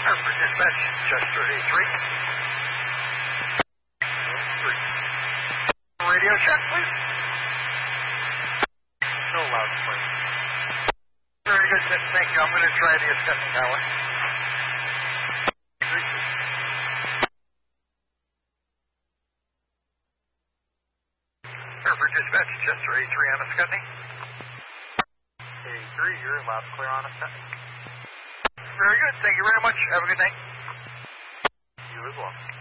Hartford Dispatch, Chester A3. Radio check, please. No loudspeaker. Very good, thank you. I'm going to try the Ascending Tower. Hartford Dispatch, Chester A3 on Ascending. A3, you're loud and clear on Ascending. Very good, thank you very much. Have a good night. You as well.